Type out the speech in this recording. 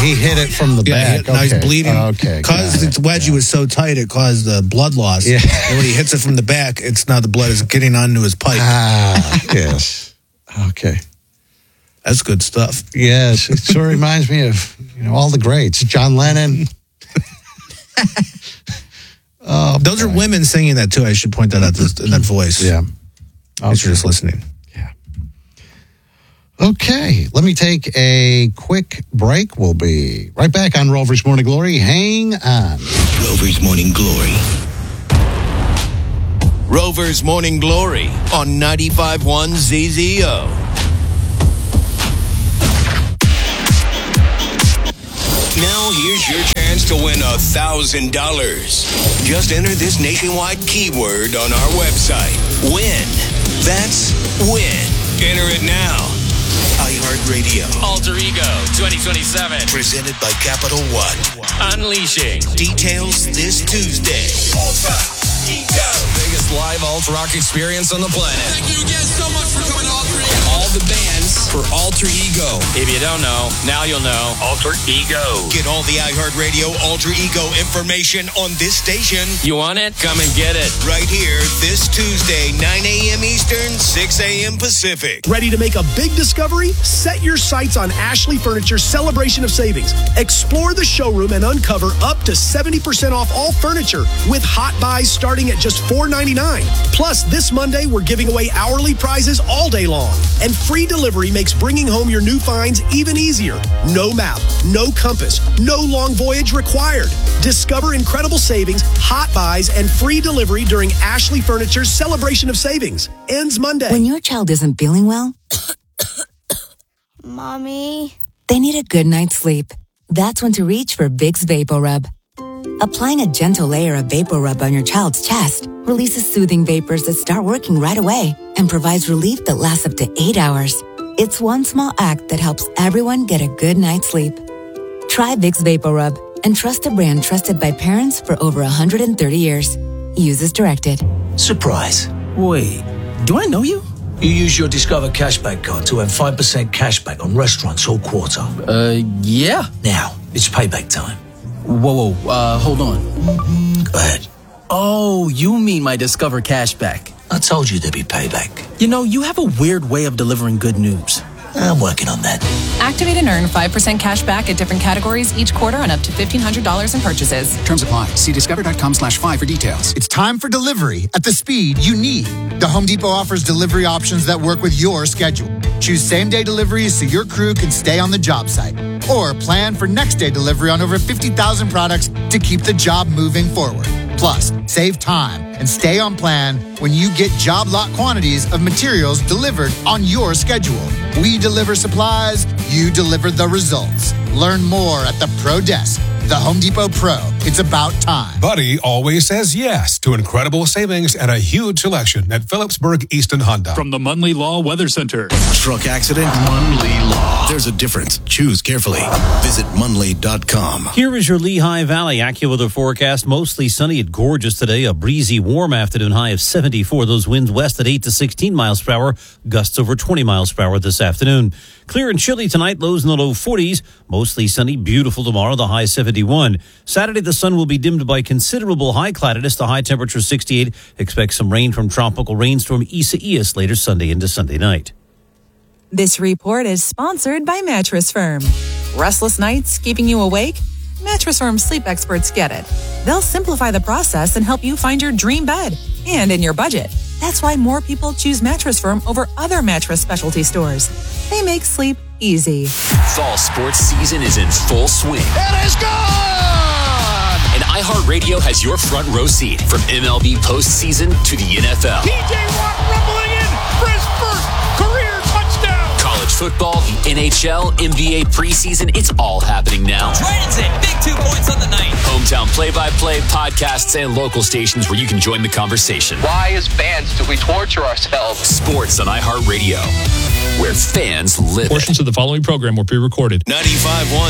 he hit it from the back. Now he's bleeding. Okay. Because its wedgie was so tight, it caused blood loss. Yeah. And when he hits it from the back, it's now the blood is getting onto his pipe. Yes. Okay. That's good stuff. Yes. It sort of reminds me of all the greats. John Lennon. Those are women singing that too. I should point that out in that voice. Yeah. If you're just listening. Yeah. Okay. Let me take a quick break. We'll be right back on Rover's Morning Glory. Hang on. Rover's Morning Glory. Rover's Morning Glory on 95.1 ZZO. Now here's your chance to win $1,000. Just enter this nationwide keyword on our website. Win. That's win. Enter it now. iHeartRadio. Alter Ego 2027. Presented by Capital One. Unleashing. Details this Tuesday. Alter Ego. Biggest live alt rock experience on the planet. Thank you again so much for coming to Alter Ego. All the bands for Alter Ego. If you don't know, now you'll know. Alter Ego. Get all the iHeartRadio Alter Ego information on this station. You want it? Come and get it. Right here this Tuesday, 9 a.m. Eastern, 6 a.m. Pacific. Ready to make a big discovery? Set your sights on Ashley Furniture's Celebration of Savings. Explore the showroom and uncover up to 70% off all furniture with hot buys starting at just $4.99. Plus, this Monday, we're giving away hourly prizes all day long. And free delivery makes bringing home your new finds even easier. No map, no compass, no long voyage required. Discover incredible savings, hot buys, and free delivery during Ashley Furniture's Celebration of Savings. Ends Monday. When your child isn't feeling well, Mommy, they need a good night's sleep. That's when to reach for Vicks VapoRub. Applying a gentle layer of VapoRub on your child's chest releases soothing vapors that start working right away and provides relief that lasts up to 8 hours. It's one small act that helps everyone get a good night's sleep. Try Vicks VapoRub and trust a brand trusted by parents for over 130 years. Use as directed. Surprise. Wait, do I know you? You use your Discover Cashback card to earn 5% cashback on restaurants all quarter. Yeah. Now, it's payback time. Whoa, hold on. Go ahead. Oh, you mean my Discover Cashback. I told you there'd be payback. You know, you have a weird way of delivering good news. I'm working on that. Activate and earn 5% cash back at different categories each quarter on up to $1,500 in purchases. Terms apply. See discover.com/5 for details. It's time for delivery at the speed you need. The Home Depot offers delivery options that work with your schedule. Choose same-day deliveries so your crew can stay on the job site. Or plan for next-day delivery on over 50,000 products to keep the job moving forward. Plus, save time and stay on plan when you get job lot quantities of materials delivered on your schedule. We deliver supplies, you deliver the results. Learn more at the Pro Desk. The Home Depot Pro. It's about time. Buddy always says yes to incredible savings and a huge selection at Phillipsburg Easton Honda. From the Munley Law Weather Center. Truck accident? Munley Law. There's a difference. Choose carefully. Visit Munley.com. Here is your Lehigh Valley AccuWeather forecast. Mostly sunny and gorgeous today. A breezy, warm afternoon high of 74. Those winds west at 8 to 16 miles per hour. Gusts over 20 miles per hour this afternoon. Clear and chilly tonight. Lows in the low 40s. Mostly sunny. Beautiful tomorrow. The high 71. Saturday, the sun will be dimmed by considerable high cloudiness. The high temperature 68. Expect some rain from tropical rainstorm Isaias later Sunday into Sunday night. This report is sponsored by Mattress Firm. Restless nights keeping you awake? Mattress Firm sleep experts get it. They'll simplify the process and help you find your dream bed and in your budget. That's why more people choose Mattress Firm over other mattress specialty stores. They make sleep easy. Fall sports season is in full swing. It is gone! And iHeartRadio has your front row seat from MLB postseason to the NFL. TJ Watt rumbling in for his first career touchdown. College football, the NHL, NBA preseason, it's all happening now. Dragons in, big 2 points on the night. Hometown play-by-play, podcasts, and local stations where you can join the conversation. Why, as fans, do we torture ourselves? Sports on iHeartRadio, where fans live. Portions of the following program were pre-recorded. 95.1